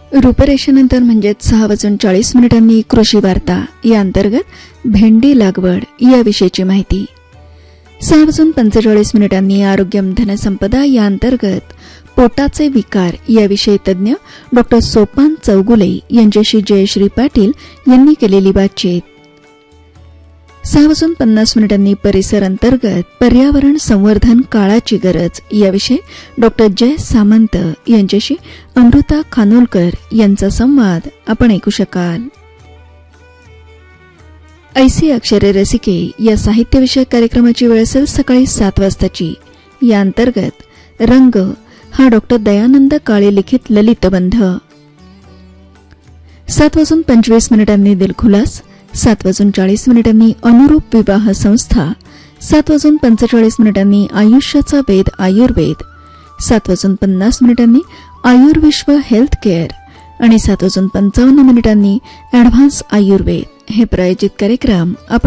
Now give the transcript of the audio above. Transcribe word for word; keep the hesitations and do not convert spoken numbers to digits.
रूपरेषेनंतर म्हणजेच सहा वाजून चाळीस मिनिटांनी कृषी वार्ता या अंतर्गत भेंडी लागवड याविषयीची माहिती. सहा वाजून पंचेचाळीस मिनिटांनी आरोग्यम धनसंपदा या अंतर्गत पोटाचे विकार याविषयी तज्ज्ञ डॉक्टर सोपान चौगुले यांच्याशी जयश्री पाटील यांनी केलेली बातचीत. सहा वाजून पन्नास मिनिटांनी परिसर अंतर्गत पर्यावरण संवर्धन काळाची गरज याविषयी डॉक्टर जय सामंत यांच्याशी अमृता खानोलकर यांचा संवाद आपण ऐकू शकाल. ऐसी अक्षरे रसिके या साहित्यविषयक कार्यक्रमाची वेळ असेल सकाळी सात वाजताची. या अंतर्गत रंग हा डॉक्टर दयानंद काळे लिखित ललितबंध. सात वाजून पंचवीस मिनिटांनी दिलखुलास. सात वाजून चाळीस मिनिटांनी अनुरूप विवाह संस्था. सात वाजून पंचेचाळीस मिनिटांनी आयुष्याचा वेद आयुर्वेद. सात वाजून पन्नास मिनिटांनी आयुर्विश्व हेल्थ केअर आणि सात वाजून पंचावन्न मिनिटांनी ॲडव्हान्स आयुर्वेद हे प्रायोजित कार्यक्रम आपण